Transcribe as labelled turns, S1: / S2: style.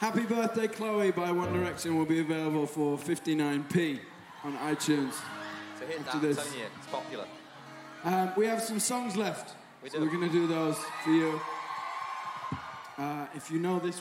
S1: Happy Birthday Chloe by One Direction will be available for 59p on iTunes.
S2: So hit
S1: after
S2: that,
S1: this.
S2: I'm telling you, it's popular.
S1: We have some songs left.
S2: We
S1: So
S2: do.
S1: we're going to do those for you. If you know this